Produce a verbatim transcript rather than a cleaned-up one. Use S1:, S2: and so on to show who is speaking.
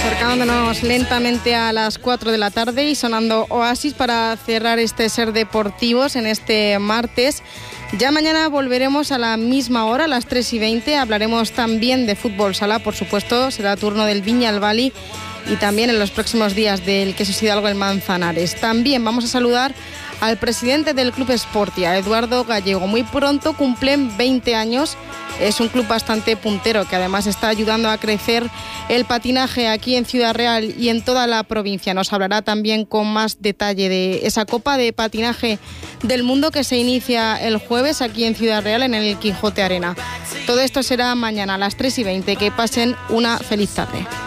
S1: Acercándonos lentamente a las cuatro de la tarde y sonando Oasis para cerrar este Ser Deportivos en este martes. Ya mañana volveremos a la misma hora, a las tres y veinte. Hablaremos también de fútbol sala, por supuesto. Será turno del Viñalbali y también en los próximos días del Quesos Hidalgo en Manzanares. También vamos a saludar al presidente del Club Sportia, Eduardo Gallego. Muy pronto cumplen veinte años. Es un club bastante puntero que además está ayudando a crecer el patinaje aquí en Ciudad Real y en toda la provincia. Nos hablará también con más detalle de esa Copa de Patinaje del Mundo que se inicia el jueves aquí en Ciudad Real en el Quijote Arena. Todo esto será mañana a las tres y veinte. Que pasen una feliz tarde.